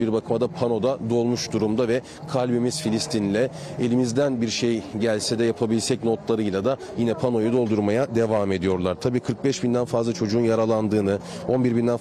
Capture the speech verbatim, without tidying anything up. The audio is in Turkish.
Bir bakıma da panoda dolmuş durumda ve kalbimiz Filistin'le, elimizden bir şey gelse de yapabilsek notlarıyla da yine panoyu doldurmaya devam ediyorlar. Tabii kırk beş binden fazla çocuğun yaralandığını, on bir binden